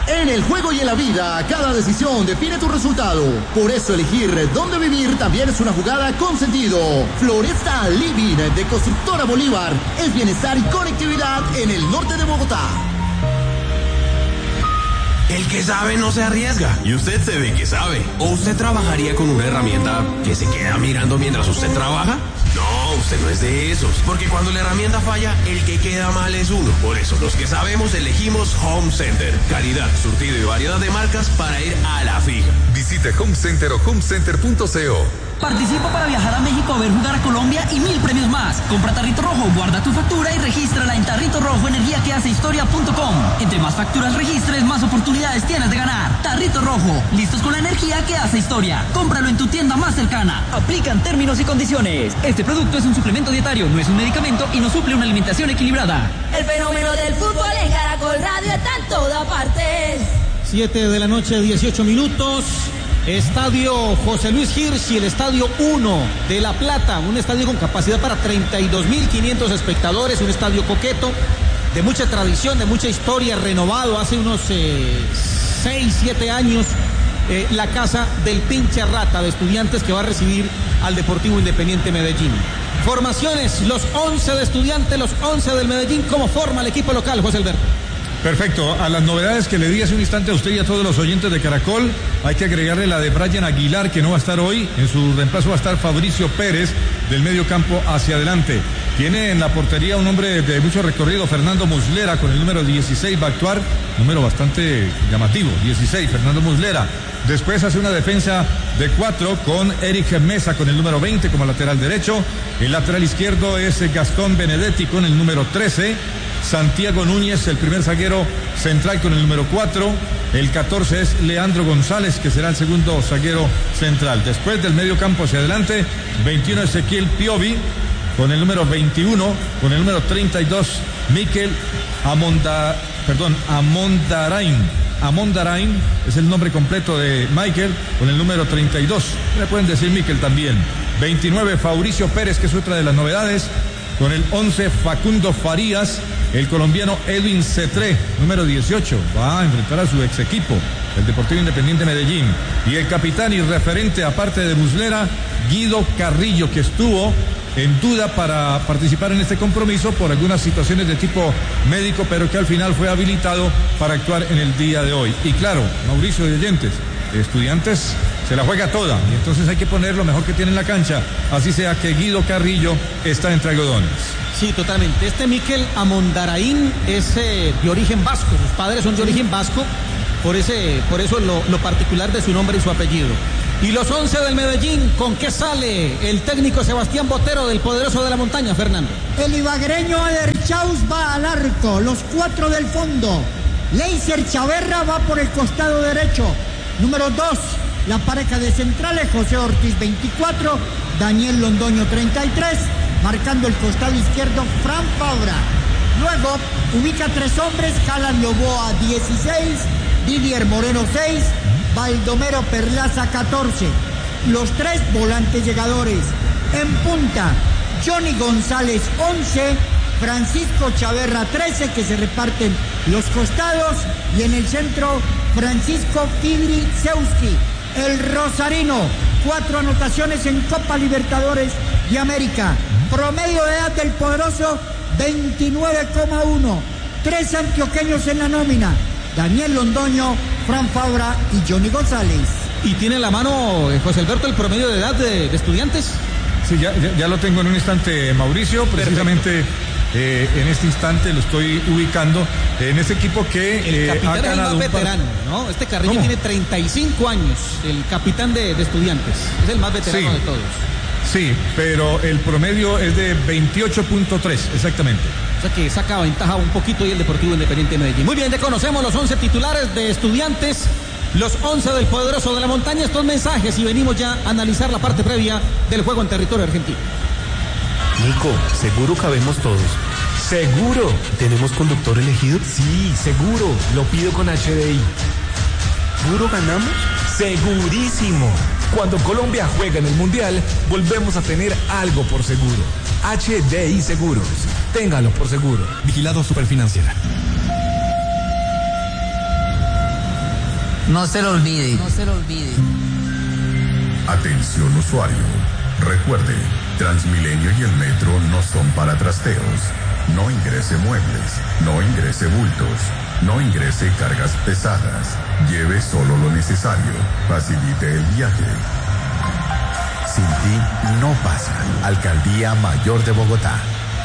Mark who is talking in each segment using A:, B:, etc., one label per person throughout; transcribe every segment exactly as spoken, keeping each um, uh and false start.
A: En el juego y en la vida, cada decisión define tu resultado. Por eso elegir dónde vivir también es una jugada con sentido. Floresta Living de Constructora Bolívar es bienestar y conectividad en el norte de Bogotá.
B: El que sabe no se arriesga. Y usted se ve que sabe. ¿O usted trabajaría con una herramienta que se queda mirando mientras usted trabaja? No, usted no es de esos. Porque cuando la herramienta falla, el que queda mal es uno. Por eso los que sabemos elegimos Home Center. Calidad, surtido y variedad de marcas para ir a la fija.
C: Visite Home Center o homecenter punto co.
D: Participa para viajar a México a ver jugar a Colombia y mil premios más. Compra Tarrito Rojo, guarda tu factura y regístrala en Tarrito Rojo Energía que hace historia punto com. Entre más facturas registres, más oportunidades tienes de ganar. Tarrito Rojo, listos con la energía que hace historia. Cómpralo en tu tienda más cercana. Aplican términos y condiciones. Este producto es un suplemento dietario, no es un medicamento y no suple una alimentación equilibrada.
E: El fenómeno del fútbol en Caracol Radio está en toda parte.
F: siete de la noche, dieciocho minutos. Estadio José Luis Hirsch, el Estadio uno de La Plata, un estadio con capacidad para treinta y dos mil quinientos espectadores, un estadio coqueto, de mucha tradición, de mucha historia, renovado hace unos seis, siete años, eh, la casa del pinche rata de Estudiantes que va a recibir al Deportivo Independiente Medellín. Formaciones, los once de Estudiantes, los once del Medellín, ¿cómo forma el equipo local, José Alberto?
G: Perfecto, a las novedades que le di hace un instante a usted y a todos los oyentes de Caracol, hay que agregarle la de Brian Aguilar, que no va a estar hoy. En su reemplazo va a estar Fabricio Pérez, del medio campo hacia adelante. Tiene en la portería un hombre de mucho recorrido, Fernando Muslera, con el número dieciséis, va a actuar, número bastante llamativo, dieciséis, Fernando Muslera. Después hace una defensa de cuatro con Eric Mesa con el número veinte como lateral derecho. El lateral izquierdo es Gastón Benedetti con el número trece. Santiago Núñez, el primer zaguero central con el número cuatro. El catorce es Leandro González, que será el segundo zaguero central. Después del medio campo hacia adelante, veintiuno Ezequiel Piovi con el número veintiuno, con el número treinta y dos Mikel Amonda, perdón, Amondarain. Amondarain es el nombre completo de Michael, con el número treinta y dos. Le pueden decir Mikel también. veintinueve Fabricio Pérez, que es otra de las novedades. Con el once Facundo Farías, el colombiano Edwin Cetré, número dieciocho, va a enfrentar a su ex equipo, el Deportivo Independiente Medellín. Y el capitán y referente, aparte de Muslera, Guido Carrillo, que estuvo en duda para participar en este compromiso por algunas situaciones de tipo médico, pero que al final fue habilitado para actuar en el día de hoy. Y claro, Mauricio de Oyentes, Estudiantes se la juega toda, y entonces hay que poner lo mejor que tiene en la cancha, así sea que Guido Carrillo está entre algodones.
F: Sí, totalmente. Este Mikel Amondarain es eh, de origen vasco, sus padres son de origen vasco, por, ese, por eso lo, lo particular de su nombre y su apellido. Y los once del Medellín, ¿con qué sale el técnico Sebastián Botero del Poderoso de la Montaña, Fernando?
H: El ibagreño Aderchaus va al arco, los cuatro del fondo. Leiser Chaverra va por el costado derecho. Número dos, la pareja de centrales, José Ortiz veinticuatro, Daniel Londoño treinta y tres, marcando el costado izquierdo, Fran Fabra. Luego ubica tres hombres, Jalan Loboa dieciséis, Didier Moreno seis, Baldomero Perlaza catorce. Los tres volantes llegadores. En punta, Johnny González once, Francisco Chaverra trece, que se reparten los costados, y en el centro Francisco Fibri Zewski, el rosarino, cuatro anotaciones en Copa Libertadores de América. Promedio de edad del Poderoso veintinueve coma uno. Tres antioqueños en la nómina: Daniel Londoño, Fran Fabra y Johnny González.
F: ¿Y tiene en la mano, eh, José Alberto, el promedio de edad de, de Estudiantes?
G: Sí, ya, ya, ya lo tengo en un instante, Mauricio. Precisamente eh, en este instante lo estoy ubicando en este equipo que
F: el
G: eh,
F: capitán
G: ha
F: es el
G: ganado
F: más
G: un par...
F: veterano, ¿no? Este Carrillo
G: ¿Cómo?
F: tiene treinta y cinco años, el capitán de, de Estudiantes. Es el más veterano
G: Sí.
F: de todos.
G: Sí, pero el promedio es de veintiocho punto tres, exactamente.
F: O sea que saca ventaja un poquito y el Deportivo Independiente de Medellín. Muy bien, ya conocemos los once titulares de Estudiantes, los once del Poderoso de la Montaña. Estos mensajes y venimos ya a analizar la parte previa del juego en territorio argentino.
I: Nico, ¿seguro cabemos todos? ¿Seguro? ¿Tenemos conductor elegido? Sí, seguro. Lo pido con H D I. ¿Seguro ganamos? ¡Segurísimo! Cuando Colombia juega en el Mundial, volvemos a tener algo por seguro. H D I Seguros. Téngalo por seguro.
J: Vigilado Superfinanciera. No se lo olvide. No se lo olvide.
K: Atención usuario. Recuerde, Transmilenio y el metro no son para trasteos. No ingrese muebles, no ingrese bultos, no ingrese cargas pesadas. Lleve solo lo necesario. Facilite el viaje. Sin ti no pasa. Alcaldía Mayor de Bogotá.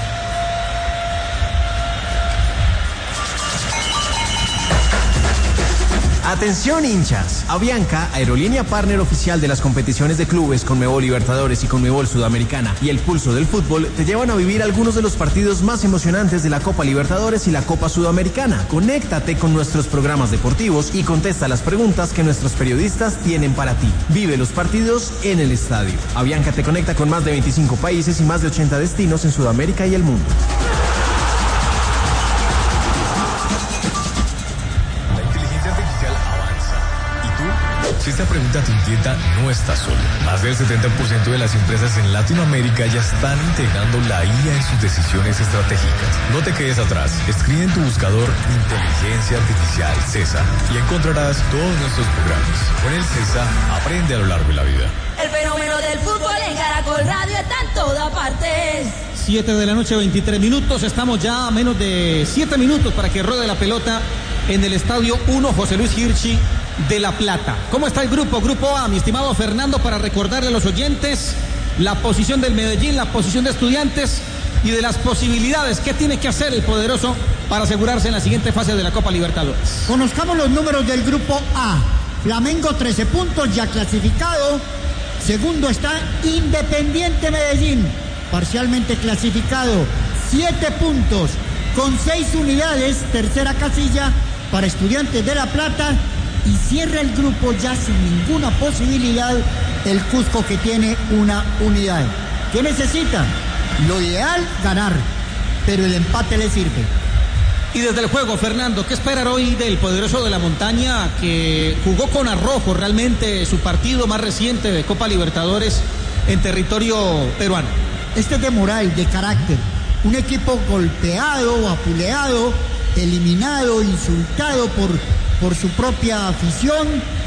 L: Atención hinchas, Avianca, aerolínea partner oficial de las competiciones de clubes Conmebol Libertadores y Conmebol Sudamericana y el pulso del fútbol, te llevan a vivir algunos de los partidos más emocionantes de la Copa Libertadores y la Copa Sudamericana. Conéctate con nuestros programas deportivos y contesta las preguntas que nuestros periodistas tienen para ti. Vive los partidos en el estadio. Avianca te conecta con más de veinticinco países y más de ochenta destinos en Sudamérica y el mundo.
M: Si esta pregunta te inquieta, no estás solo. Más del setenta por ciento de las empresas en Latinoamérica ya están integrando la I A en sus decisiones estratégicas. No te quedes atrás. Escribe en tu buscador Inteligencia Artificial CESA y encontrarás todos nuestros programas. Con el CESA, aprende a lo largo de la vida.
E: El fenómeno del fútbol en Caracol Radio está en todas partes.
F: siete de la noche, veintitrés minutos. Estamos ya a menos de siete minutos para que ruede la pelota en el Estadio uno José Luis Hirschi de La Plata. ¿Cómo está el grupo? Grupo A, mi estimado Fernando, para recordarle a los oyentes la posición del Medellín, la posición de Estudiantes y de las posibilidades. ¿Qué tiene que hacer el poderoso para asegurarse en la siguiente fase de la Copa Libertadores?
H: Conozcamos los números del grupo A. Flamengo trece puntos, ya clasificado. Segundo está Independiente Medellín, parcialmente clasificado, siete puntos con seis unidades. Tercera casilla para Estudiantes de La Plata. Y cierra el grupo ya sin ninguna posibilidad el Cusco, que tiene una unidad. ¿Qué necesita? Lo ideal, ganar, pero el empate le sirve.
F: Y desde el juego, Fernando, ¿qué esperar hoy del poderoso de la montaña, que jugó con arrojo realmente su partido más reciente de Copa Libertadores en territorio peruano?
H: Este es de moral, de carácter. Un equipo golpeado, apuleado, eliminado, insultado por... por su propia afición,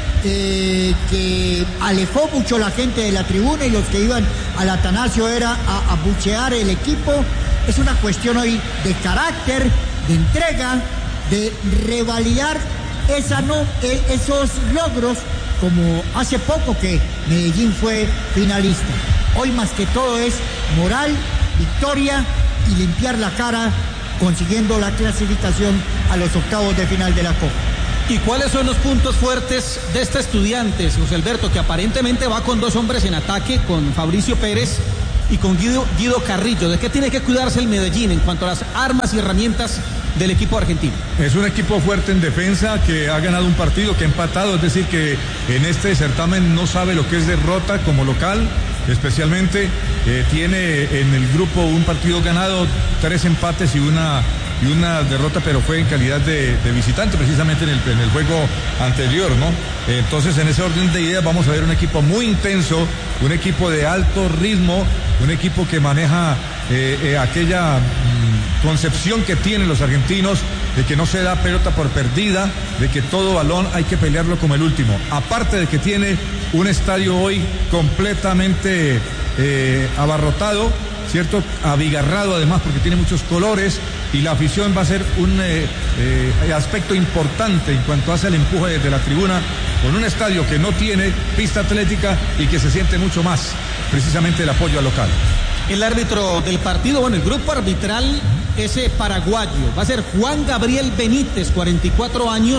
H: eh, que alejó mucho la gente de la tribuna, y los que iban al Atanasio era a abuchear el equipo. Es una cuestión hoy de carácter, de entrega, de revalidar esa no, eh, esos logros, como hace poco que Medellín fue finalista. Hoy más que todo es moral, victoria y limpiar la cara, consiguiendo la clasificación a los octavos de final de la Copa.
F: ¿Y cuáles son los puntos fuertes de este Estudiantes, José Alberto, que aparentemente va con dos hombres en ataque, con Fabricio Pérez y con Guido, Guido Carrillo? ¿De qué tiene que cuidarse el Medellín en cuanto a las armas y herramientas del equipo argentino?
G: Es un equipo fuerte en defensa, que ha ganado un partido, que ha empatado, es decir, que en este certamen no sabe lo que es derrota como local. Especialmente eh, tiene en el grupo un partido ganado, tres empates y una y una derrota, pero fue en calidad de, de visitante, precisamente en el, en el juego anterior, ¿no? Entonces, en ese orden de ideas, vamos a ver un equipo muy intenso, un equipo de alto ritmo, un equipo que maneja eh, eh, aquella mmm, concepción que tienen los argentinos de que no se da pelota por perdida, de que todo balón hay que pelearlo como el último. Aparte de que tiene un estadio hoy completamente eh, abarrotado, ¿cierto? Abigarrado además, porque tiene muchos colores, y la afición va a ser un eh, eh, aspecto importante en cuanto hace el empuje desde la tribuna, con un estadio que no tiene pista atlética y que se siente mucho más precisamente el apoyo al local.
F: El árbitro del partido, bueno, el grupo arbitral, ese paraguayo, va a ser Juan Gabriel Benítez, cuarenta y cuatro años,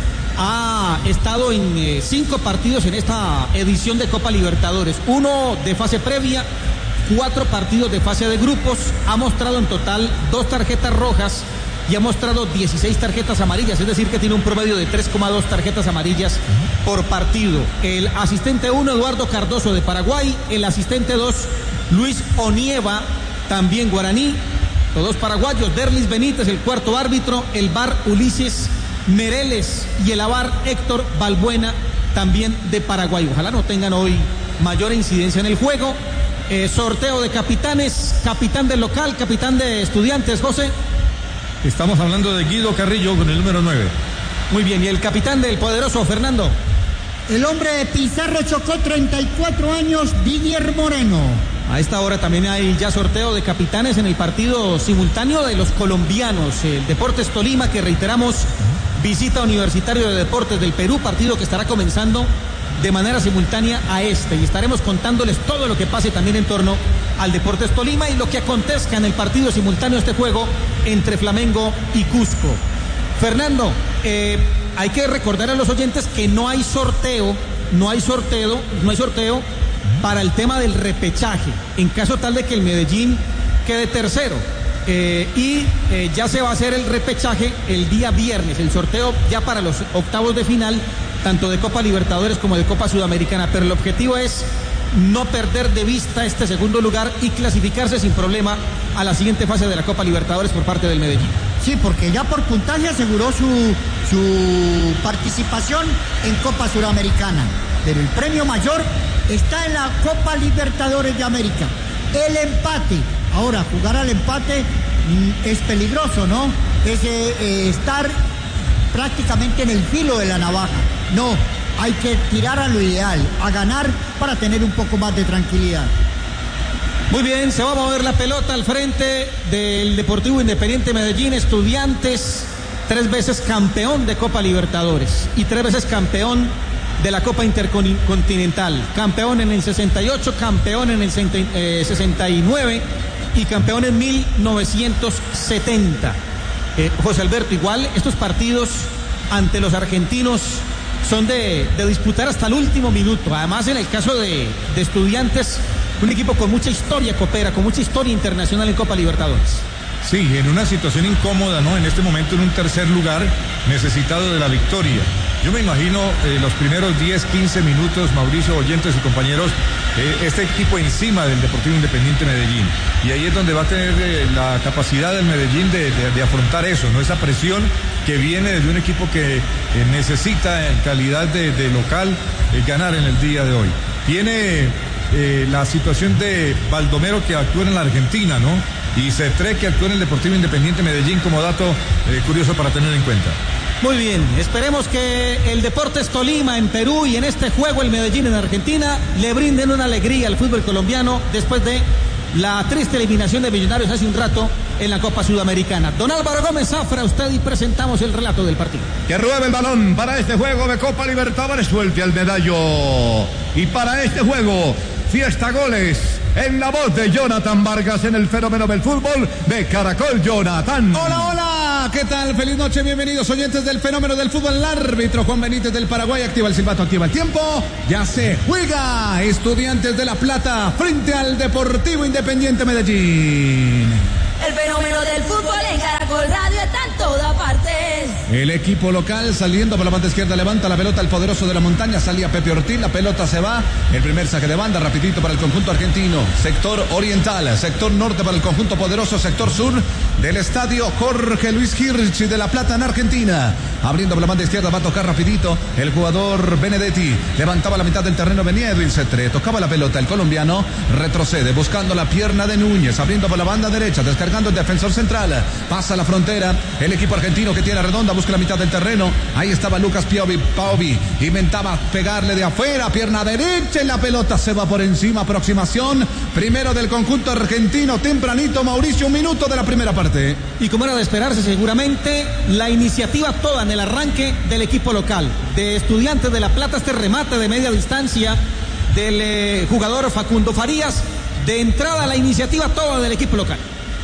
F: ha estado en eh, cinco partidos en esta edición de Copa Libertadores, uno de fase previa, cuatro partidos de fase de grupos, ha mostrado en total dos tarjetas rojas y ha mostrado dieciséis tarjetas amarillas, es decir que tiene un promedio de tres coma dos tarjetas amarillas por partido. El asistente uno, Eduardo Cardoso de Paraguay, el asistente dos, Luis Onieva, también guaraní, todos paraguayos. Derlis Benítez, el cuarto árbitro, el V A R Ulises Mereles y el A V A R Héctor Balbuena, también de Paraguay. Ojalá no tengan hoy mayor incidencia en el juego. Eh, sorteo de capitanes, capitán del local, capitán de Estudiantes, José.
G: Estamos hablando de Guido Carrillo con el número nueve.
F: Muy bien, y el capitán del poderoso, Fernando.
H: El hombre de Pizarro chocó, treinta y cuatro años, Didier Moreno.
F: A esta hora también hay ya sorteo de capitanes en el partido simultáneo de los colombianos. El Deportes Tolima, que reiteramos, visita Universitario de Deportes del Perú, partido que estará comenzando de manera simultánea a este. Y estaremos contándoles todo lo que pase también en torno al Deportes Tolima y lo que acontezca en el partido simultáneo de este juego entre Flamengo y Cusco. Fernando, eh, hay que recordar a los oyentes que no hay sorteo, no hay sorteo, no hay sorteo para el tema del repechaje, en caso tal de que el Medellín quede tercero. Eh, y eh, ya se va a hacer el repechaje el día viernes, el sorteo ya para los octavos de final, tanto de Copa Libertadores como de Copa Sudamericana. Pero el objetivo es no perder de vista este segundo lugar y clasificarse sin problema a la siguiente fase de la Copa Libertadores por parte del Medellín.
H: Sí, porque ya por puntaje aseguró su, su participación en Copa Suramericana. Pero el premio mayor está en la Copa Libertadores de América. El empate. Ahora, jugar al empate mm, es peligroso, ¿no? Es eh, eh, estar prácticamente en el filo de la navaja. No, hay que tirar a lo ideal, a ganar para tener un poco más de tranquilidad.
F: Muy bien, se va a mover la pelota al frente del Deportivo Independiente Medellín. Estudiantes, tres veces campeón de Copa Libertadores y tres veces campeón de la Copa Intercontinental. Campeón en el sesenta y ocho, campeón en el sesenta y nueve y campeón en mil novecientos setenta. Eh, José Alberto, igual estos partidos ante los argentinos son de, de disputar hasta el último minuto. Además, en el caso de, de Estudiantes, un equipo con mucha historia copera, con mucha historia internacional en Copa Libertadores.
G: Sí, en una situación incómoda, ¿no? En este momento en un tercer lugar, necesitado de la victoria. Yo me imagino eh, los primeros diez, quince minutos, Mauricio, oyentes y compañeros, eh, este equipo encima del Deportivo Independiente Medellín. Y ahí es donde va a tener eh, la capacidad del Medellín de, de, de afrontar eso, ¿no? Esa presión que viene desde un equipo que eh, necesita en calidad de, de local eh, ganar en el día de hoy. Tiene eh, la situación de Baldomero, que actúa en la Argentina, ¿no? Y Cetré, que actúa en el Deportivo Independiente Medellín, como dato eh, curioso para tener en cuenta.
F: Muy bien, esperemos que el Deportes Tolima en Perú y en este juego el Medellín en Argentina le brinden una alegría al fútbol colombiano después de la triste eliminación de Millonarios hace un rato en la Copa Sudamericana. Don Álvaro Gómez Zafra, usted, y presentamos el relato del partido.
N: Que ruede el balón para este juego de Copa Libertadores, suelte al medallo. Y para este juego, fiesta goles. En la voz de Jonathan Vargas, en el fenómeno del fútbol de Caracol, Jonathan.
O: Hola, hola, ¿qué tal? Feliz noche, bienvenidos oyentes del fenómeno del fútbol. El árbitro Juan Benítez del Paraguay activa el silbato, activa el tiempo. Ya se juega. Estudiantes de La Plata frente al Deportivo Independiente Medellín.
E: El fenómeno del fútbol en Caracol Radio está en todas partes.
O: El equipo local saliendo por la banda izquierda, levanta la pelota el poderoso de la montaña, salía Pepe Ortiz, la pelota se va, el primer saque de banda rapidito para el conjunto argentino, sector oriental, sector norte para el conjunto poderoso, sector sur del estadio Jorge Luis Hirsch de La Plata en Argentina, abriendo por la banda izquierda, va a tocar rapidito el jugador Benedetti, levantaba la mitad del terreno, venía Edwin Cetré, tocaba la pelota el colombiano, retrocede buscando la pierna de Núñez, abriendo por la banda derecha, descargando el defensor central, pasa la frontera, el equipo argentino que tiene redonda, busca la mitad del terreno, ahí estaba Lucas Piovi, Paovi, inventaba pegarle de afuera, pierna derecha y la pelota se va por encima, aproximación, primero del conjunto argentino, tempranito, Mauricio, un minuto de la primera parte.
F: Y como era de esperarse seguramente, la iniciativa toda en el arranque del equipo local, de Estudiantes de La Plata, este remate de media distancia del eh, jugador Facundo Farías, de entrada la iniciativa toda del equipo local.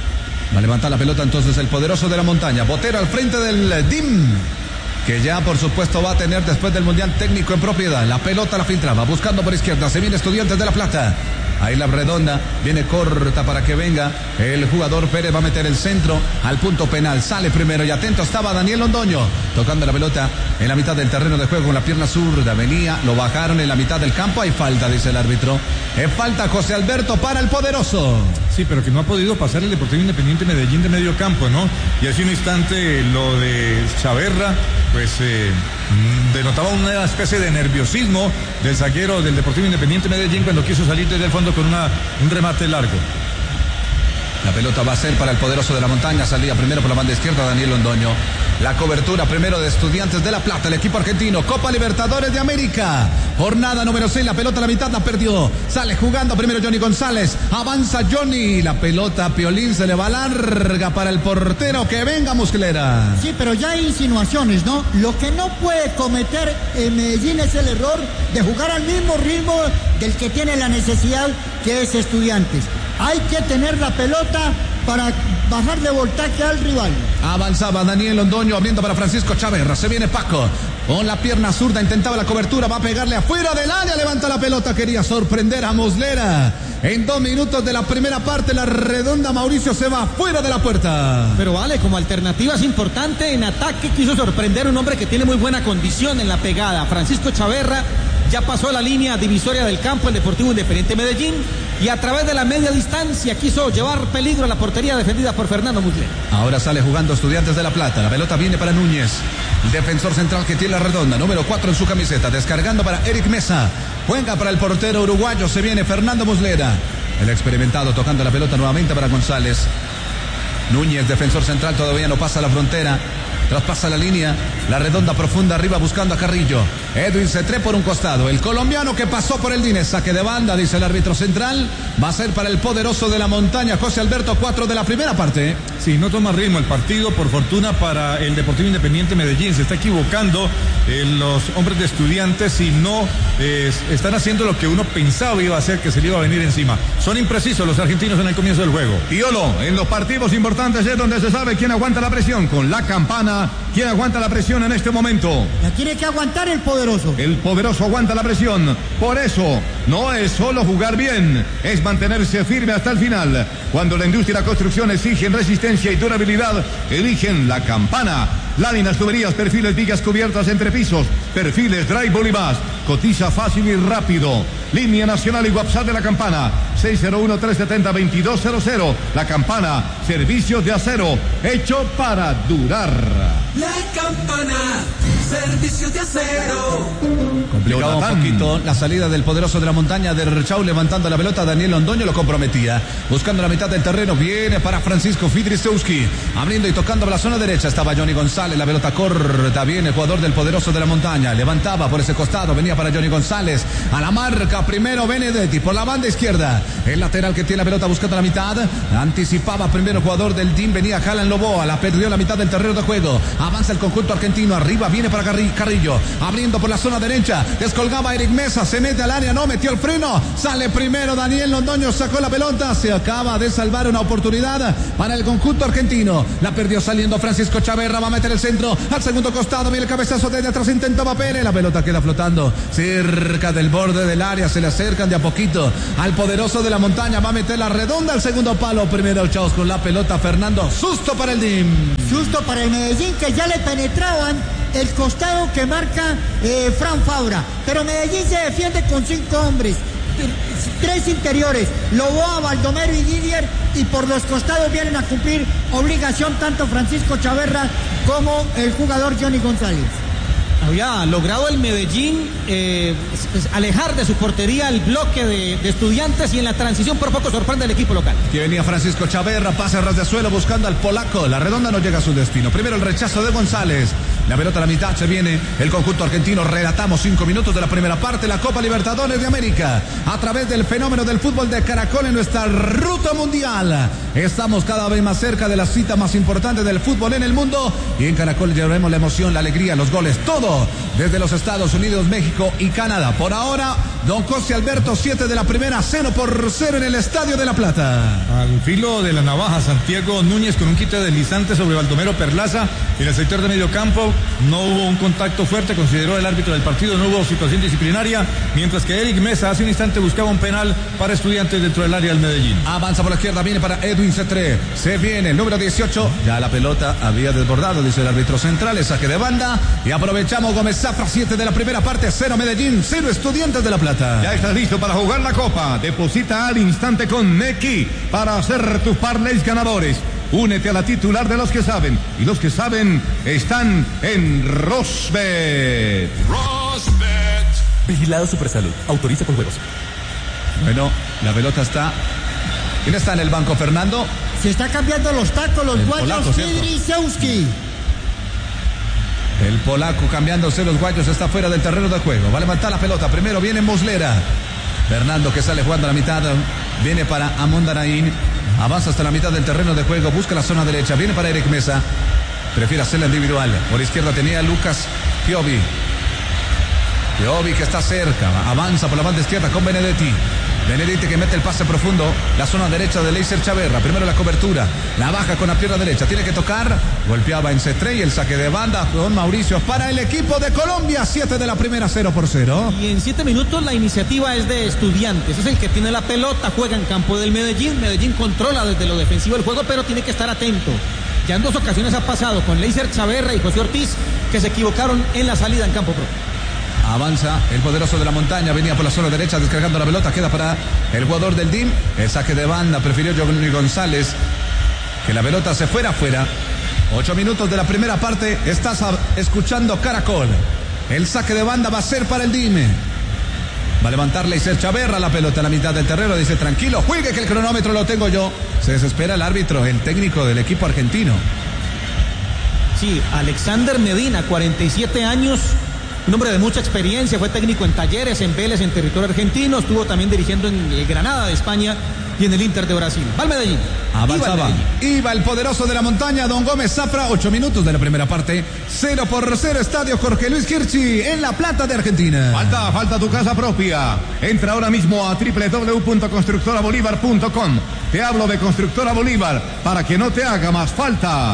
O: Va a levantar la pelota entonces el poderoso de la montaña. Botero al frente del D I M, que ya por supuesto va a tener después del Mundial técnico en propiedad. La pelota la filtraba, buscando por izquierda. Se viene Estudiantes de La Plata. Ahí la redonda, viene corta para que venga. El jugador Pérez va a meter el centro al punto penal. Sale primero y atento estaba Daniel Londoño. Tocando la pelota en la mitad del terreno de juego con la pierna zurda. Venía, lo bajaron en la mitad del campo. Hay falta, dice el árbitro. Es falta, José Alberto, para el poderoso.
G: Sí, pero que no ha podido pasar el Deportivo Independiente Medellín de medio campo, ¿no? Y hace un instante lo de Chaverra, pues eh, denotaba una especie de nerviosismo del zaguero del Deportivo Independiente Medellín cuando quiso salir desde el fondo con una, un remate largo.
O: La pelota va a ser para el poderoso de la montaña. Salía primero por la banda izquierda Daniel Londoño. La cobertura primero de Estudiantes de La Plata, el equipo argentino. Copa Libertadores de América. Jornada número seis. La pelota a la mitad la perdió. Sale jugando primero Johnny González. Avanza Johnny. La pelota a Piolín se le va larga para el portero. Que venga Muslera.
H: Sí, pero ya hay insinuaciones, ¿no? Lo que no puede cometer en Medellín es el error de jugar al mismo ritmo del que tiene la necesidad, que es Estudiantes. Hay que tener la pelota para bajarle voltaje al rival.
O: Avanzaba Daniel Londoño abriendo para Francisco Chaverra. Se viene Paco. Con la pierna zurda intentaba la cobertura. Va a pegarle afuera del área. Levanta la pelota. Quería sorprender a Muslera. En dos minutos de la primera parte, la redonda Mauricio se va fuera de la puerta.
F: Pero vale, como alternativa es importante. En ataque quiso sorprender un hombre que tiene muy buena condición en la pegada. Francisco Chaverra ya pasó la línea divisoria del campo, el Deportivo Independiente Medellín, y a través de la media distancia quiso llevar peligro a la portería defendida por Fernando Muslera.
O: Ahora sale jugando Estudiantes de La Plata. La pelota viene para Núñez, el defensor central que tiene la redonda, número cuatro en su camiseta, descargando para Eric Mesa. Juega para el portero uruguayo, se viene Fernando Muslera. El experimentado tocando la pelota nuevamente para González. Núñez, defensor central, todavía no pasa la frontera. Traspasa la línea, la redonda profunda arriba buscando a Carrillo. Edwin Cetré por un costado. El colombiano que pasó por el Dines. Saque de banda, dice el árbitro central. Va a ser para el poderoso de la montaña, José Alberto, cuatro de la primera parte.
G: Sí, no toma ritmo el partido, por fortuna para el Deportivo Independiente Medellín. Se está equivocando eh, los hombres de Estudiantes y no eh, están haciendo lo que uno pensaba iba a hacer, que se le iba a venir encima. Son imprecisos los argentinos en el comienzo del juego.
N: Piolo, en los partidos importantes es donde se sabe quién aguanta la presión. Con la campana, ¿quién aguanta la presión en este momento?
H: La tiene que aguantar el poderoso.
N: El poderoso aguanta la presión. Por eso, no es solo jugar bien, es mantenerse firme hasta el final. Cuando la industria y la construcción exigen resistencia y durabilidad, eligen la campana. Láminas, tuberías, perfiles, vigas cubiertas entre pisos, perfiles, drywall y más. Cotiza fácil y rápido. Línea nacional y WhatsApp de la campana. seis cero uno, tres siete cero, dos dos cero cero. La campana, servicios de acero, hecho para durar.
P: La campana, servicios de acero.
O: Complicado un poquito la salida del poderoso de la montaña de Rechau, levantando la pelota. Daniel Londoño lo comprometía. Buscando la mitad del terreno, viene para Francisco Fidrisewski. Abriendo y tocando por la zona derecha. Estaba Johnny González, la pelota corta. Viene el jugador del poderoso de la montaña. Levantaba por ese costado, venía para Johnny González. A la marca, primero Benedetti por la banda izquierda. El lateral que tiene la pelota buscando la mitad. Anticipaba primero el jugador del team. Venía Jalan Loboa, la perdió la mitad del terreno de juego. Avanza el conjunto argentino. Arriba viene para Carrillo. Abriendo por la zona derecha. Descolgaba Eric Mesa. Se mete al área. No metió el freno. Sale primero Daniel Londoño. Sacó la pelota. Se acaba de salvar una oportunidad para el conjunto argentino. La perdió saliendo Francisco Chaverra. Va a meter el centro al segundo costado. Viene el cabezazo desde atrás. Intentaba Pérez. La pelota queda flotando cerca del borde del área. Se le acercan de a poquito al poderoso de la montaña. Va a meter la redonda al segundo palo. Primero el Chaos con la pelota. Fernando. Susto para el D I M.
H: Susto para el Medellín, que ya le penetraban el costado que marca eh, Fran Fabra. Pero Medellín se defiende con cinco hombres. Tres interiores, Loboa, Baldomero y Didier, y por los costados vienen a cumplir obligación tanto Francisco Chaverra como el jugador Johnny González.
F: Había logrado el Medellín eh, alejar de su portería el bloque de, de Estudiantes, y en la transición por poco sorprende el equipo local.
O: Que venía Francisco Chaverra, pase a ras de suelo buscando al polaco. La redonda no llega a su destino. Primero el rechazo de González. La pelota a la mitad, se viene el conjunto argentino. Relatamos cinco minutos de la primera parte. La Copa Libertadores de América, a través del fenómeno del fútbol de Caracol en nuestra ruta mundial. Estamos cada vez más cerca de la cita más importante del fútbol en el mundo. Y en Caracol llevaremos la emoción, la alegría, los goles, todo desde los Estados Unidos, México y Canadá. Por ahora, don José Alberto, siete de la primera, cero por cero en el Estadio de La Plata.
G: Al filo de la navaja, Santiago Núñez con un quite deslizante sobre Baldomero Perlaza en el sector de medio campo. No hubo un contacto fuerte, consideró el árbitro del partido, no hubo situación disciplinaria, mientras que Eric Mesa hace un instante buscaba un penal para Estudiantes dentro del área del Medellín.
O: Avanza por la izquierda, viene para Edwin Cetré. Se viene el número dieciocho. Ya la pelota había desbordado, dice el árbitro central. El saque de banda. Y aprovechamos Gómez Zafra, siete de la primera parte, cero Medellín, cero Estudiantes de La Plata.
N: Ya estás listo para jugar la Copa. Deposita al instante con Nequi para hacer tus parlays ganadores. Únete a la titular de los que saben. Y los que saben están en Rosbet.
I: Rosbet. Vigilado Supersalud. Autoriza con juegos.
O: Bueno, la pelota está. ¿Quién está en el banco, Fernando?
H: Se está cambiando los tacos, los guayos, Fidrisewski.
O: El polaco cambiándose los guayos está fuera del terreno de juego. Va a levantar la pelota. Primero viene Muslera. Fernando que sale jugando a la mitad. Viene para Amondarain. Avanza hasta la mitad del terreno de juego. Busca la zona derecha. Viene para Eric Mesa. Prefiere hacerla individual. Por izquierda tenía Lucas Piovi. Piovi que está cerca. Avanza por la banda izquierda con Benedetti. Benedetti que mete el pase profundo. La zona derecha de Leiser Chaverra. Primero la cobertura. La baja con la pierna derecha. Tiene que tocar. Golpeaba en Cetré y el saque de banda con Mauricio para el equipo de Colombia. siete de la primera, cero por cero.
F: Y en siete minutos la iniciativa es de Estudiantes. Es el que tiene la pelota. Juega en campo del Medellín. Medellín controla desde lo defensivo el juego, pero tiene que estar atento. Ya en dos ocasiones ha pasado con Leiser Chaverra y José Ortiz, que se equivocaron en la salida en campo propio.
O: Avanza el poderoso de la montaña, venía por la zona derecha descargando la pelota, queda para el jugador del D I M. El saque de banda, prefirió Johnny González que la pelota se fuera afuera. Ocho minutos de la primera parte, estás escuchando Caracol. El saque de banda va a ser para el D I M. Va a levantar Leiser Chaverra la pelota a la mitad del terreno, dice tranquilo, juegue que el cronómetro lo tengo yo. Se desespera el árbitro, el técnico del equipo argentino.
F: Sí, Alexander Medina, cuarenta y siete años. Un hombre de mucha experiencia, fue técnico en Talleres, en Vélez, en territorio argentino, estuvo también dirigiendo en el Granada de España y en el Inter de Brasil. Va al Medellín.
O: Avanzaba. Iba, Iba el poderoso de la montaña, Don Gómez Zafra, ocho minutos de la primera parte. Cero por cero, estadio Jorge Luis Hirschi en La Plata de Argentina.
N: Falta, falta tu casa propia. Entra ahora mismo a doble u doble u doble u punto constructora bolívar punto com. Te hablo de Constructora Bolívar para que no te haga más falta.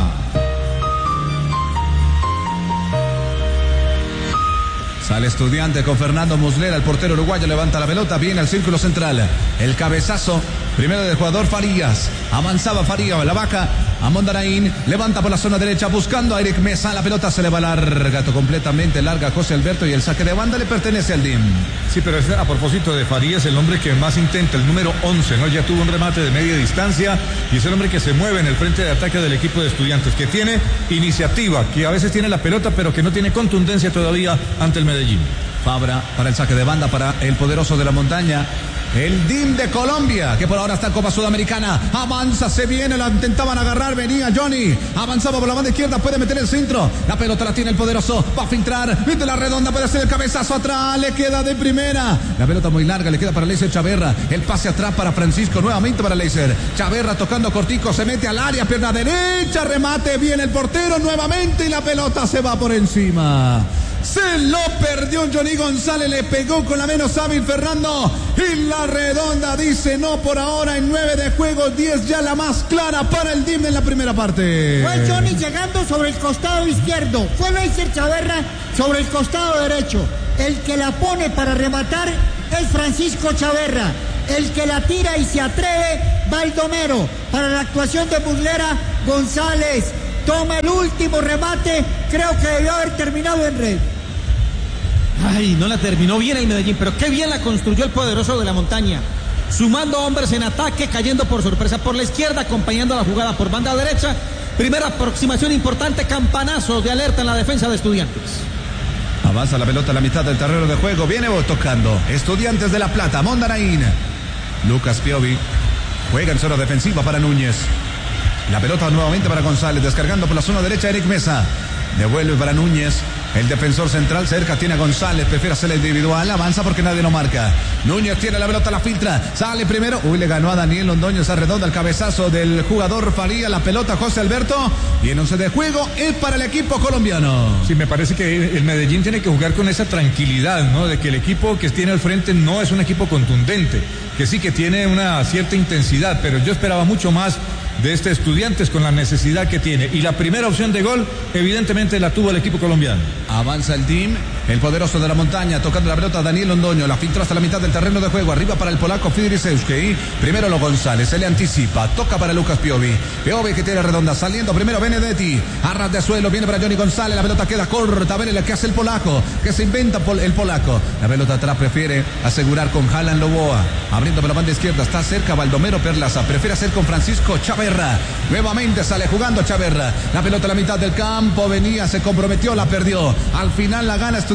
O: Sale Estudiante con Fernando Muslera, el portero uruguayo levanta la pelota, viene al círculo central. El cabezazo, primero del jugador Farías. Avanzaba Farías, la baja a Mondarain, levanta por la zona derecha buscando a Eric Mesa. La pelota se le va larga, completamente larga a José Alberto y el saque de banda le pertenece al D I M.
G: Sí, pero es a propósito de Farías, el hombre que más intenta, el número once, ¿no? Ya tuvo un remate de media distancia y es el hombre que se mueve en el frente de ataque del equipo de Estudiantes, que tiene iniciativa, que a veces tiene la pelota, pero que no tiene contundencia todavía ante el Medellín.
O: Fabra para el saque de banda para el poderoso de la montaña. El D I M de Colombia, que por ahora está en Copa Sudamericana. Avanza, se viene, la intentaban agarrar, venía Johnny. Avanzaba por la banda izquierda, puede meter el centro. La pelota la tiene el poderoso, va a filtrar. Viste la redonda, puede hacer el cabezazo atrás, le queda de primera. La pelota muy larga, le queda para Leiser Chaverra. El pase atrás para Francisco, nuevamente para Leiser. Chaverra tocando cortico, se mete al área, pierna derecha, remate, viene el portero nuevamente y la pelota se va por encima. Se lo perdió Johnny González, le pegó con la menos hábil Fernando y la redonda dice no por ahora en nueve de juego, diez ya la más clara para el D I M en la primera parte.
H: Fue Johnny llegando sobre el costado izquierdo, fue Leiser Chaverra sobre el costado derecho. El que la pone para rematar es Francisco Chaverra. El que la tira y se atreve, Baldomero. Para la actuación de Muslera, González toma el último remate, creo que debió haber terminado en red.
F: Ay, no la terminó bien el Medellín, pero qué bien la construyó el poderoso de la montaña. Sumando hombres en ataque, cayendo por sorpresa por la izquierda, acompañando la jugada por banda derecha. Primera aproximación importante, campanazo de alerta en la defensa de Estudiantes.
O: Avanza la pelota a la mitad del terreno de juego, viene tocando. Estudiantes de La Plata, Mondarain. Lucas Piovi juega en zona defensiva para Núñez. La pelota nuevamente para González, descargando por la zona derecha Eric Mesa. Devuelve para Núñez. El defensor central cerca tiene a González, prefiere hacer la individual, avanza porque nadie lo marca. Núñez tiene la pelota, la filtra, sale primero. Uy, le ganó a Daniel Londoño esa redonda, el cabezazo del jugador Faría, la pelota José Alberto. Y en once de juego es para el equipo colombiano.
G: Sí, me parece que el Medellín tiene que jugar con esa tranquilidad, ¿no? De que el equipo que tiene al frente no es un equipo contundente, que sí que tiene una cierta intensidad, pero yo esperaba mucho más de este Estudiantes con la necesidad que tiene. Y la primera opción de gol, evidentemente, la tuvo el equipo colombiano.
O: Avanza el D I M, el poderoso de la montaña, tocando la pelota Daniel Londoño, la filtró hasta la mitad del terreno de juego, arriba para el polaco Fidrisewski, primero lo González, se le anticipa, toca para Lucas Piovi, Piovi que tiene redonda, saliendo primero Benedetti, a ras de suelo, viene para Johnny González, la pelota queda corta, a ver lo que hace el polaco, que se inventa el polaco, la pelota atrás prefiere asegurar con Jalan Loboa, abriendo por la banda izquierda, está cerca Baldomero Perlaza, prefiere hacer con Francisco Chaverra, nuevamente sale jugando Chaverra, la pelota a la mitad del campo, venía, se comprometió, la perdió, al final la gana Estudiantes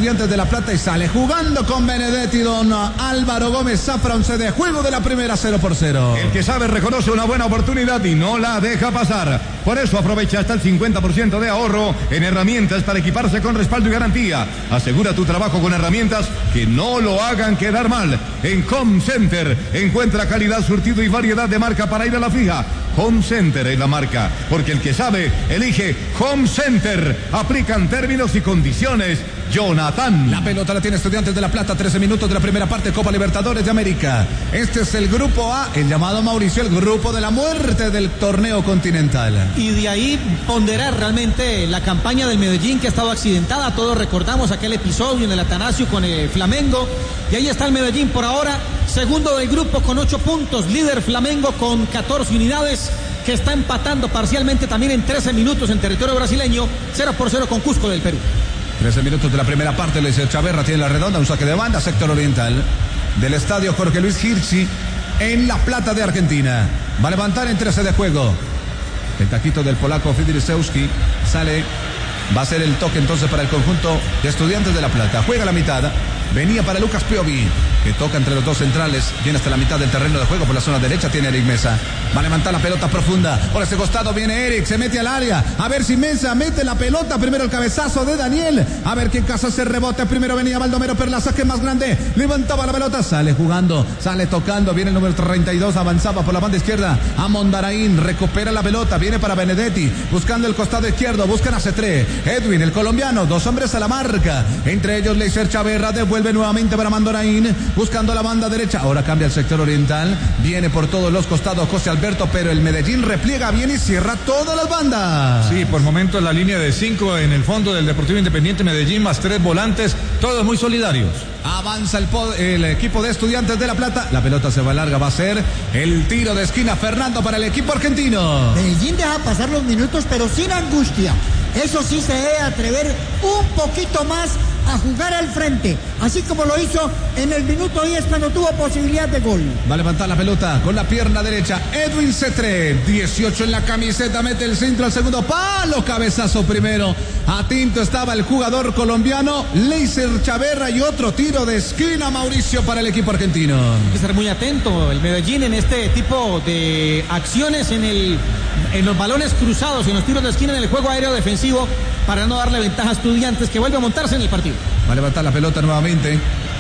O: Estudiantes de La Plata y sale jugando con Benedetti. Don Álvaro Gómez Zafra, once de juego de la primera, cero por cero.
N: El que sabe reconoce una buena oportunidad y no la deja pasar. Por eso aprovecha hasta el cincuenta por ciento de ahorro en herramientas para equiparse con respaldo y garantía. Asegura tu trabajo con herramientas que no lo hagan quedar mal. En Home Center encuentra calidad, surtido y variedad de marca para ir a la fija. Home Center es la marca, porque el que sabe elige Home Center. Aplican términos y condiciones. Jonathan.
O: La pelota la tiene Estudiantes de La Plata, trece minutos de la primera parte, Copa Libertadores de América. Este es el grupo A, el llamado Mauricio, el grupo de la muerte del torneo continental.
F: Y de ahí ponderar realmente la campaña del Medellín, que ha estado accidentada. Todos recordamos aquel episodio en el Atanasio con el Flamengo. Y ahí está el Medellín por ahora, segundo del grupo con ocho puntos, líder Flamengo con catorce unidades, que está empatando parcialmente también en trece minutos en territorio brasileño, cero por cero con Cusco del Perú.
O: trece minutos de la primera parte, Luis Chaverra tiene la redonda, un saque de banda, sector oriental del estadio Jorge Luis Hirschi en La Plata de Argentina. Va a levantar en trece de juego. El taquito del polaco Fidrisewski sale, va a ser el toque entonces para el conjunto de Estudiantes de La Plata. Juega la mitad, venía para Lucas Piovi, que toca entre los dos centrales, viene hasta la mitad del terreno de juego por la zona derecha, tiene Eric Mesa. Va a levantar la pelota profunda, por ese costado viene Eric, se mete al área, a ver si Mesa mete la pelota, primero el cabezazo de Daniel, a ver quién casa ese rebote, primero venía Baldomero Perlaza, que es más grande, levantaba la pelota, sale jugando, sale tocando, viene el número treinta y dos, avanzaba por la banda izquierda, a Mondaraín, recupera la pelota, viene para Benedetti, buscando el costado izquierdo, buscan a Cetré, Edwin, el colombiano, dos hombres a la marca, entre ellos Leiser Chaverra, devuelve nuevamente para Mondaraín, buscando la banda derecha, ahora cambia el sector oriental, viene por todos los costados José Alberto, pero el Medellín repliega bien y cierra todas las bandas.
G: Sí, por momentos la línea de cinco en el fondo del Deportivo Independiente Medellín, más tres volantes, todos muy solidarios.
O: Avanza el, el equipo de Estudiantes de La Plata, la pelota se va larga, va a ser el tiro de esquina, Fernando, para el equipo argentino.
H: Medellín deja pasar los minutos, pero sin angustia. Eso sí, se debe atrever un poquito más a jugar al frente, así como lo hizo en el minuto diez cuando tuvo posibilidad de gol.
O: Va a levantar la pelota con la pierna derecha Edwin Cetré, dieciocho en la camiseta, mete el centro al segundo palo, cabezazo primero, a tinto estaba el jugador colombiano Leiser Chaverra y otro tiro de esquina, Mauricio, para el equipo argentino.
F: Hay que estar muy atento el Medellín en este tipo de acciones, en el en los balones cruzados, en los tiros de esquina, en el juego aéreo defensivo, para no darle ventaja a Estudiantes, que vuelve a montarse en el partido.
O: Va a levantar la pelota nuevamente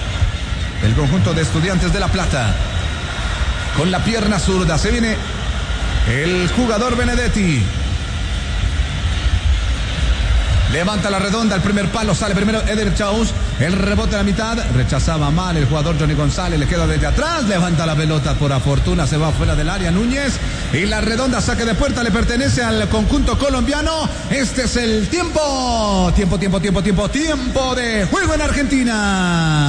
O: el conjunto de Estudiantes de La Plata con la pierna zurda, se viene el jugador Benedetti, levanta la redonda, el primer palo, sale primero Eder Chaus, el rebote a la mitad, rechazaba mal el jugador Johnny González, le queda desde atrás, levanta la pelota, por fortuna se va fuera del área Núñez, y la redonda, saque de puerta, le pertenece al conjunto colombiano. Este es el tiempo, tiempo, tiempo, tiempo, tiempo, tiempo de juego en Argentina.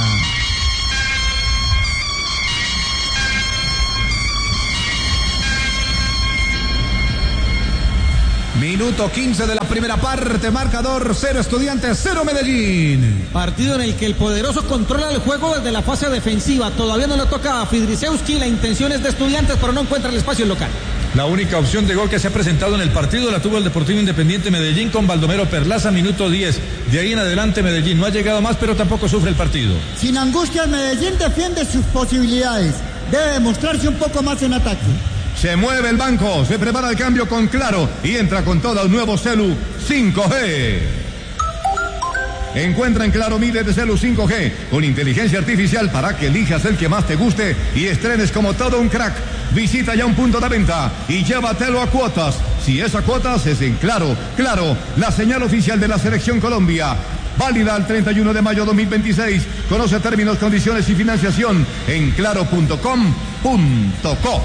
O: Minuto quince de la primera parte, marcador cero Estudiantes, cero Medellín.
F: Partido en el que el poderoso controla el juego desde la fase defensiva. Todavía no le toca a Fidrisewski, la intención es de Estudiantes, pero no encuentra el espacio local.
G: La única opción de gol que se ha presentado en el partido la tuvo el Deportivo Independiente Medellín con Baldomero Perlaza, minuto diez. De ahí en adelante Medellín no ha llegado más, pero tampoco sufre el partido.
H: Sin angustia, Medellín defiende sus posibilidades. Debe demostrarse un poco más en ataque.
N: Se mueve el banco, se prepara el cambio con Claro y entra con todo el nuevo Celu cinco G. Encuentra en Claro miles de Celu cinco G con inteligencia artificial para que elijas el que más te guste y estrenes como todo un crack. Visita ya un punto de venta y llévatelo a cuotas. Si es a cuotas, es en Claro. Claro, la señal oficial de la Selección Colombia. Válida al treinta y uno de mayo de dos mil veintiséis. Conoce términos, condiciones y financiación en claro punto com punto co.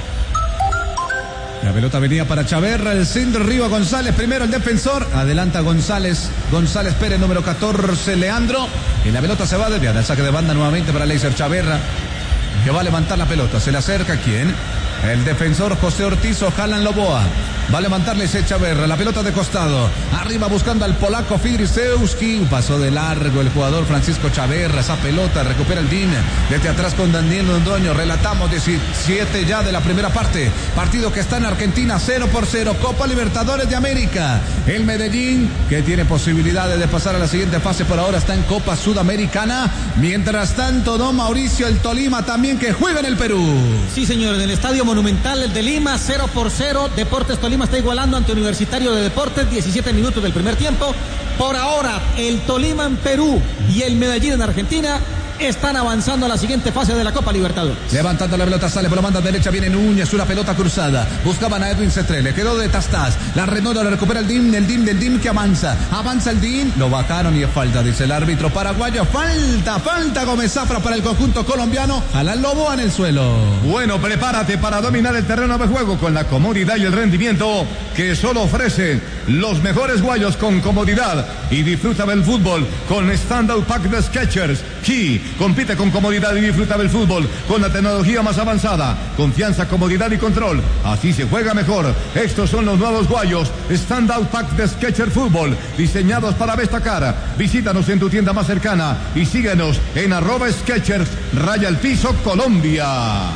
O: La pelota venía para Chaverra, el centro arriba González, primero el defensor, adelanta González, González Pérez, número catorce, Leandro, y la pelota se va desviada, el saque de banda nuevamente para Leiser Chaverra, que va a levantar la pelota, se le acerca, ¿quién? El defensor José Ortiz o Jalan Loboa, Va a levantarle Chaverra, la pelota de costado. Arriba buscando al polaco Fidrisewski. Pasó de largo el jugador Francisco Chaverra. Esa pelota recupera el D I M. Desde atrás con Daniel Londoño. Relatamos diecisiete ya de la primera parte. Partido que está en Argentina, cero por cero. Copa Libertadores de América. El Medellín, que tiene posibilidades de pasar a la siguiente fase, por ahora está en Copa Sudamericana. Mientras tanto, don Mauricio, el Tolima también, que juega en el Perú.
F: Sí, señor, en el Estadio Monumental, el de Lima, cero por cero. Deportes Tolima está igualando ante Universitario de Deportes, diecisiete minutos del primer tiempo. Por ahora, el Tolima en Perú y el Medellín en Argentina están avanzando a la siguiente fase de la Copa Libertadores.
O: Levantando la pelota, sale por la banda derecha, viene Núñez, una pelota cruzada. Buscaban a Edwin Cetré, le quedó de Tastás. La redonda la recupera el D I M, el D I M del D I M que avanza. Avanza el D I M, lo bajaron y es falta, dice el árbitro paraguayo. Falta, falta Gómez Zafra para el conjunto colombiano. Jala el Lobo en el suelo.
N: Bueno, prepárate para dominar el terreno de juego con la comodidad y el rendimiento que solo ofrecen los mejores guayos con comodidad. Y disfruta del fútbol con Standout Pack de Skechers. Key. Compite con comodidad y disfruta del fútbol con la tecnología más avanzada. Confianza, comodidad y control. Así se juega mejor. Estos son los nuevos guayos Standout Pack de Skechers Fútbol, diseñados para destacar. Visítanos en tu tienda más cercana y síguenos en arroba Skechers raya el piso Colombia.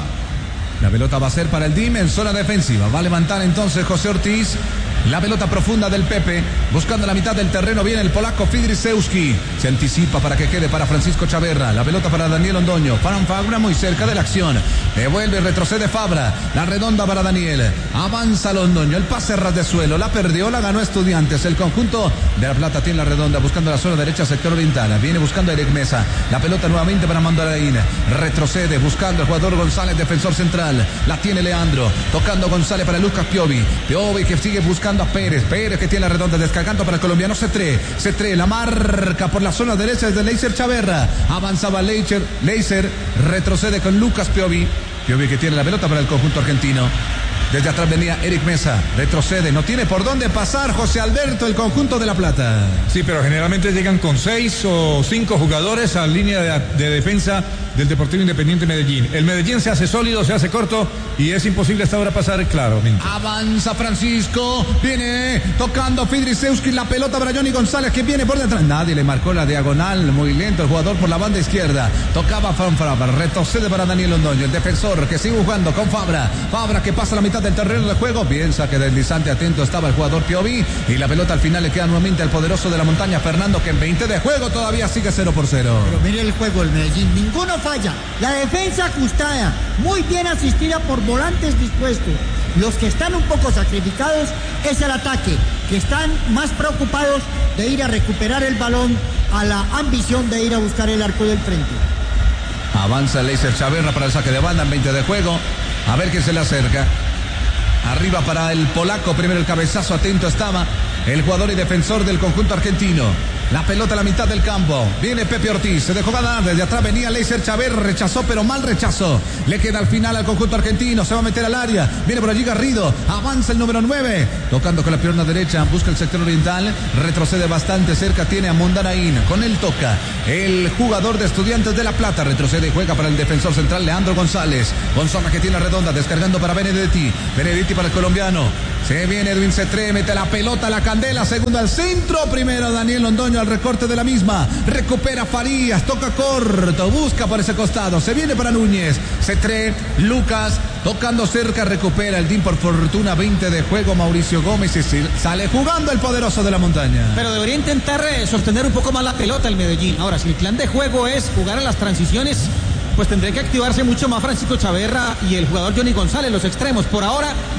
O: La pelota va a ser para el D I M en zona defensiva. Va a levantar entonces José Ortiz. La pelota profunda del Pepe, buscando la mitad del terreno, viene el polaco Fidrisewski. Se anticipa para que quede para Francisco Chaverra. La pelota para Daniel Londoño. Fran Fabra muy cerca de la acción. Devuelve y retrocede Fabra. La redonda para Daniel. Avanza Londoño. El pase ras de suelo. La perdió, la ganó Estudiantes. El conjunto de La Plata tiene la redonda, buscando la zona derecha, sector oriental. Viene buscando a Eric Mesa. La pelota nuevamente para Mandaraín. Retrocede, buscando el jugador González, defensor central. La tiene Leandro. Tocando González para Lucas Piovi. Piovi que sigue buscando a Pérez, Pérez que tiene la redonda, descargando para el colombiano Cetré, Cetré, la marca por la zona derecha es de Leiser Chaverra, avanzaba Leiser, Leiser retrocede con Lucas Piovi, Piovi que tiene la pelota para el conjunto argentino. Desde atrás venía Eric Mesa, retrocede, no tiene por dónde pasar José Alberto, el conjunto de La Plata.
G: Sí, pero generalmente llegan con seis o cinco jugadores a línea de, de defensa del Deportivo Independiente Medellín. El Medellín se hace sólido, se hace corto y es imposible hasta ahora pasar, claro.
O: Avanza Francisco, viene tocando Fidrisewski, la pelota para Johnny González que viene por detrás. Nadie le marcó la diagonal, muy lento el jugador por la banda izquierda. Tocaba Fran Fabra, retrocede para Daniel Londoño, el defensor que sigue jugando con Fabra. Fabra que pasa la mitad del terreno de juego, piensa que deslizante atento estaba el jugador Piovi y la pelota al final le queda nuevamente al poderoso de la montaña Fernando, que en veinte de juego todavía sigue cero por cero.
H: Pero mire el juego, el Medellín, ninguno falla. La defensa ajustada, muy bien asistida por volantes dispuestos. Los que están un poco sacrificados es el ataque, que están más preocupados de ir a recuperar el balón a la ambición de ir a buscar el arco del frente.
O: Avanza Leiser Chaverra para el saque de banda en veinte de juego. A ver quién se le acerca. Arriba para el polaco, primero el cabezazo, atento estaba el jugador y defensor del conjunto argentino. La pelota a la mitad del campo. Viene Pepe Ortiz. Se dejó ganar. Desde atrás venía Leiser Chaverra. Rechazó, pero mal rechazó. Le queda al final al conjunto argentino. Se va a meter al área. Viene por allí Garrido. Avanza el número nueve. Tocando con la pierna derecha. Busca el sector oriental. Retrocede bastante cerca. Tiene a Mondaraín. Con él toca el jugador de Estudiantes de La Plata. Retrocede y juega para el defensor central Leandro González. González que tiene la redonda. Descargando para Benedetti. Benedetti para el colombiano. Se viene Edwin Cetré. Mete la pelota a la candela. Segundo al centro. Primero Daniel Londoño al recorte de la misma, recupera Farías, toca corto, busca por ese costado, se viene para Núñez, Cetré, Lucas, tocando cerca, recupera el D I M por fortuna, veinte de juego, Mauricio Gómez y sale jugando el poderoso de la montaña.
F: Pero debería intentar eh, sostener un poco más la pelota el Medellín. Ahora, si el plan de juego es jugar a las transiciones, pues tendría que activarse mucho más Francisco Chaverra y el jugador Johnny González, los extremos. Por ahora